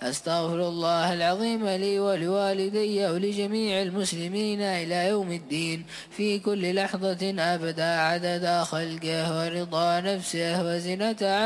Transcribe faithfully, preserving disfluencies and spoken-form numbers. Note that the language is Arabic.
أستغفر الله العظيم لي ولوالدي ولجميع المسلمين إلى يوم الدين في كل لحظة أبدا عدد خلقه ورضا نفسه وزنة